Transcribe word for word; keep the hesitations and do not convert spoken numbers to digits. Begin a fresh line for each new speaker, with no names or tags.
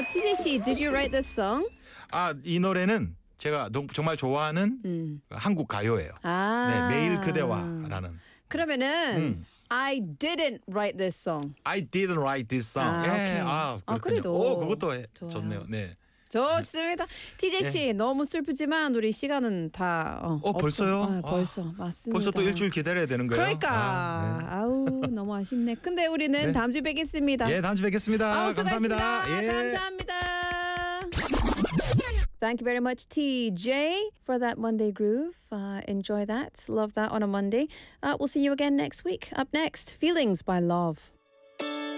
티제이 씨, did you write this song?
아, 이 노래는 제가 동- 정말 좋아하는
음.
한국 가요예요.
아.
네, 매일 그대와라는.
그러면은
음.
I didn't write this song.
I didn't write this song.
아,
예,
오케이.
아,
아,
그렇군요.
그래도
오, 그것도 해-
좋아요.
좋네요. 네.
좋습니다. 티제이 씨 너무 슬프지만 우리 시간은 다 어,
어,
없어.
벌써요?
아,
아,
벌써 맞습니다.
벌써 또 일주일 기다려야 되는 거예요.
그러니까
아,
아, 우 너무 아쉽네. 근데 우리는
네.
다음 주에 뵙겠습니다.
네. 예, 다음 주에 뵙겠습니다.
아우,
감사합니다.
수고하셨습니다.
예.
감사합니다. Thank you very much, T J, for that Monday groove. Uh, enjoy that. Love that on a Monday. Uh, we'll see you again next week. Up next, Feelings by Love.